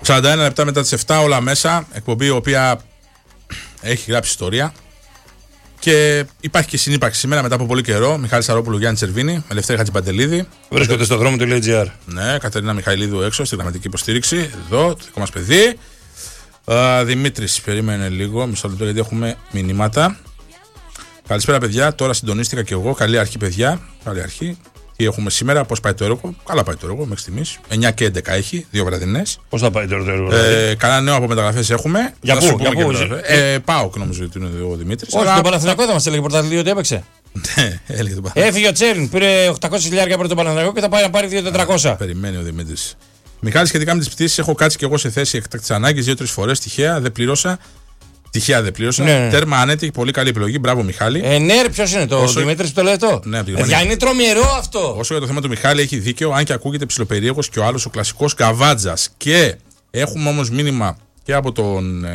41 λεπτά μετά τις 7, όλα μέσα. Εκπομπή η οποία έχει γράψει ιστορία. Και υπάρχει και συνύπαρξη σήμερα μετά από πολύ καιρό. Μιχάλης Σαρόπουλου, Γιάννη Τσερβίνη, Ελευθέρη Χατζηπαντελίδη. Βρίσκονται στο δρόμο του LGR. Ναι, Κατερίνα Μιχαηλίδου έξω στη γραμματική υποστήριξη. Εδώ, το δικό μας παιδί. Δημήτρης, περίμενε λίγο, μισό λεπτό γιατί έχουμε μηνύματα. Καλησπέρα, παιδιά. Τώρα συντονίστηκα και εγώ. Καλή αρχή, παιδιά. Καλή αρχή. Τι έχουμε σήμερα, πώς πάει το έργο? Καλά πάει το έργο μέχρι στιγμής. 9 και 11 έχει, 2 βραδινές. Πώς θα πάει το έργο? Καλά νέο από μεταγραφές έχουμε. Για πού? ΠΑΟΚ νομίζω ότι είναι ο Δημήτρης. Όχι, τον Παναθηναϊκό δεν μας έλεγε πρωταθλητή ότι έπαιξε. Ναι, έλεγε τον Παναθηναϊκό. Έφυγε ο Τσέριν, πήρε 800.000 από τον Παναθηναϊκό και θα πάει να πάρει 2.400. Περιμένει ο Δημήτρης. Μιχάλη, σχετικά με τις πτήσεις, έχω κάτσει και εγώ σε θέση εκτάκτης ανάγκης 2-3 φορές. Τυχαία δεν πλήρωσα. Ναι. Τέρμα Ανέτη, πολύ καλή επιλογή. Μπράβο, Μιχάλη. Ναι, ποιος είναι το Δημήτρης που το λέει αυτό? Ναι, είναι τρομερό αυτό. Όσο για το θέμα του Μιχάλη, έχει δίκαιο, αν και ακούγεται ψιλοπερίεργος και ο άλλος ο κλασικός Καβάτζας. Και έχουμε όμως μήνυμα και από τον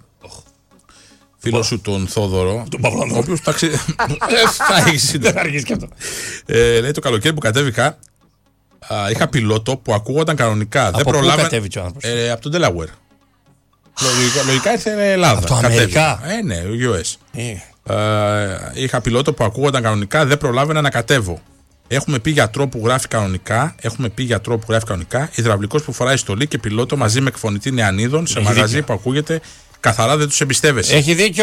φίλο σου τον Θόδωρο. Τον Παυλανδρό. Ο οποίος θα αρχίσει. Δεν θα αρχίσει και αυτό. Λέει το καλοκαίρι που κατέβηκα. Είχα πιλότο που ακούγονταν κανονικά. Δεν προλάβαινε. Από πού κατέβηκε ο άνθρωπος? Από τον Delaware. Λογικά ήρθε Ελλάδα. Από το Αμερικά. Ναι, US. Είχα πιλότο που ακούγονταν κανονικά, δεν προλάβαινα να κατέβω. Έχουμε πει γιατρό που γράφει κανονικά. Υδραυλικός που φοράει στολή και πιλότο μαζί με εκφωνητή Νεανίδων σε μαγαζί που ακούγεται καθαρά, δεν τους εμπιστεύεσαι. Έχει δίκιο.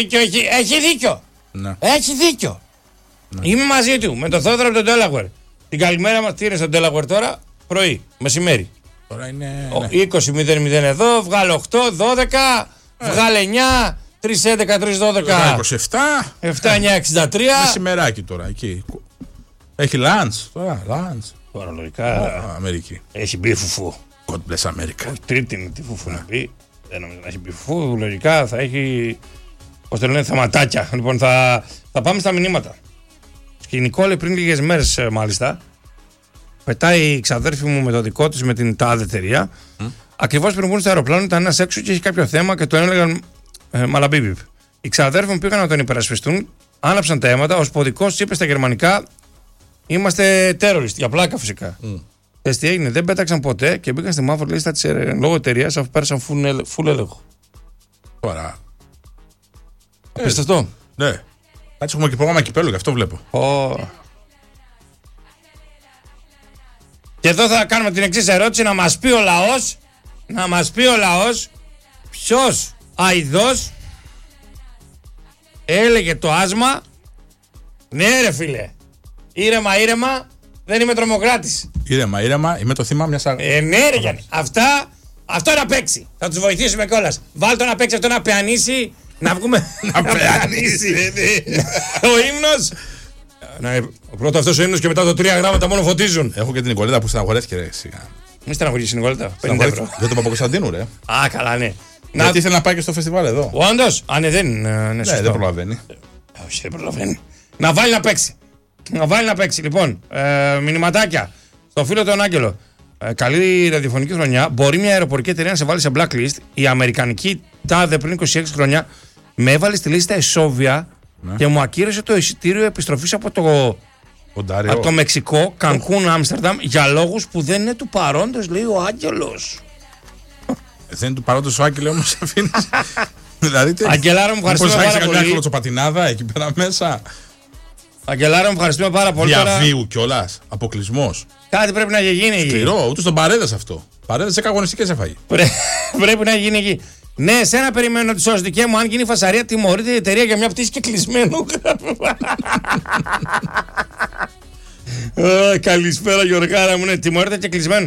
Ναι. Έχει δίκιο. Ναι. Είμαι μαζί του με τον Θόδωρο από τον Delaware. Την καλημέρα μας, τι είναι στο Delaware τώρα? Πρωί, μεσημέρι. Τώρα είναι. 20.00 εδώ, βγάλε 8, 12, βγάλε 9, 3.11, 3.12. 27. 7.963. Μεσημεράκι τώρα εκεί. Έχει lunch τώρα. Τώρα λογικά. Αμερική. Έχει μπει φουφού. God bless America. Τρίτη είναι τη φουφού να πει. Δεν νομίζω να έχει μπει φουφού. Λογικά θα έχει. Πώς το λένε, θεματάκια. Λοιπόν, θα πάμε στα μηνύματα. Σκηνικό πριν λίγες μέρες μάλιστα. Πετάει η ξαδέρφη μου με το δικό της με την τάδε εταιρεία. Ακριβώς πριν βγουν στο αεροπλάνο ήταν ένας έξω και είχε κάποιο θέμα και το έλεγαν μαλαμπίμπιπ. Οι ξαδέρφοι μου πήγαν να τον υπερασπιστούν, άναψαν τα αίματα. Ο σποδικός είπε στα γερμανικά: είμαστε terrorist, για πλάκα φυσικά. Θες τι έγινε, δεν πέταξαν ποτέ και μπήκαν στη μαύρη λίστα της λόγω εταιρείας αφού πέρασαν full έλεγχο. Τώρα. Πες αυτό. Ναι. Κάτσε, έχουμε και πρόγραμμα κυπέλλου, γι' αυτό βλέπω. Και εδώ θα κάνουμε την εξής ερώτηση, να μας πει ο λαός ποιος αηδός έλεγε το άσμα. Ναι ρε φίλε, ήρεμα, δεν είμαι τρομοκράτης. Ήρεμα, είμαι το θύμα μιας ναι ρε Γιάννη, αυτό να παίξει, θα τους βοηθήσουμε κιόλας. Βάλ το να παίξει αυτό, να πεανίσει, να βγούμε. Να πεανίσει. Ο ύμνος. Πρώτα αυτός ο ύμνος και μετά το 3 γράμματα μόνο φωτίζουν. Έχω και την Νικολέτα που στεναχωρέθηκε ρε σιγά. Μη στεναχωρήσεις την Νικολέτα. 50 ευρώ. Για τον Παπακοσταντίνου ρε. Α, καλά, ναι. Γιατί ήθελε να πάει και στο φεστιβάλ εδώ. Όντως. Α, ναι, δεν είναι σωστό. Δεν προλαβαίνει. Όχι, δεν προλαβαίνει. Να βάλει να παίξει. Λοιπόν, μηνυματάκια. Στο φίλο τον Άγγελο. Καλή ραδιοφωνική χρονιά. Μπορεί μια αεροπορική εταιρεία να σε βάλει σε blacklist. Η αμερικανική τάδε πριν 26 χρόνια με έβαλε στη λίστα εσόβια και μου ακύρωσε το εισιτήριο επιστροφής από το Μεξικό, Κανκούν, Άμστερνταμ για λόγους που δεν είναι του παρόντος, λέει ο Άγγελος. Δεν είναι του παρόντος ο Άγγελος, όμως αφήνεις. Δηλαδή, Αγγελάρα μου, ευχαριστούμε πάρα πολύ. Μια κλωτσοπατινάδα εκεί πέρα μέσα. Αγγελάρα μου, ευχαριστούμε πάρα πολύ. Διαβίου κιόλας, αποκλεισμός. Κάτι πρέπει να γίνει εκεί. Σκληρό, ούτε στον Παρέδες αυτό. Παρέδες 10 αγωνιστικές έφαγε. Πρέπει να γίνει εκεί. Ναι, εσένα περιμένω να τη σώσει, δικαί μου. Αν γίνει φασαρία, τιμωρείται η εταιρεία για μια πτήση και κλεισμένου. Καλησπέρα, Γιωργάρα μου. Ναι, τιμωρείται και κλεισμένου.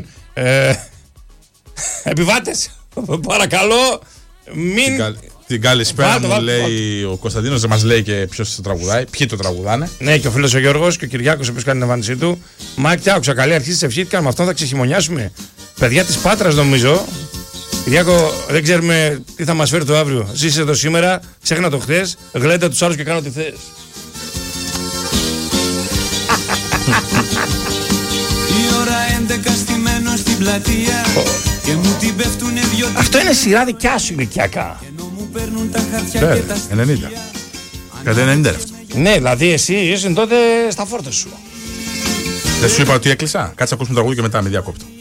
Επιβάτες, παρακαλώ, μην. Την καλησπέρα μου λέει ο Κωνσταντίνος, δεν μας λέει και ποιος το τραγουδάει, ποιοι το τραγουδάνε. Ναι, και ο φίλος ο Γιώργος και ο Κυριάκος, ο οποίος κάνει την εμφάνισή του. Μάικ, τι άκουσα, καλή αρχή της ευχήθηκαν, με αυτόν θα ξεχειμονιάσουμε. Παιδιά της Πάτρας, νομίζω. Κυριάκο, δεν ξέρουμε τι θα μας φέρει το αύριο. Ζήσε εδώ σήμερα, ξέχνα το χθες, γλέντα τους άλλους και κάνω τι θες. Η ώρα 11 στημένο στην πλατεία και μου την πέφτουνε δυο. Αυτό είναι σειρά δικιά σου ηλικιακά. Ναι, 90. Κατά 90 αυτό. Ναι, δηλαδή εσύ ήσουν τότε στα φόρτα σου. Δεν σου είπα ότι έκλεισα. Κάτσε να ακούσουμε τραγούδι και μετά με διακόπτω.